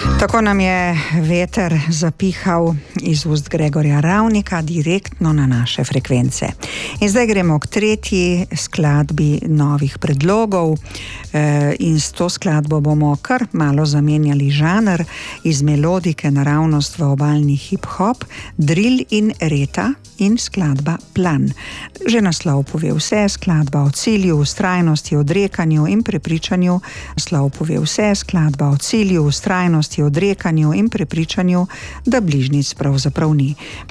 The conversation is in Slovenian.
Tako nam je veter zapihal iz ust Gregorja Ravnika direktno na naše frekvence. In zdaj gremo k tretji skladbi novih predlogov in s to skladbo bomo kar malo zamenjali žanr iz melodike naravnost v obalni hip-hop, drill in reta in skladba Plan. Že naslov pove vse, skladba o cilju, vztrajnosti, odrekanju in prepričanju. Naslov pove vse, skladba o cilju, vztrajnosti, odrekanju in prepričanju, da bližnjic pravzaprav ni.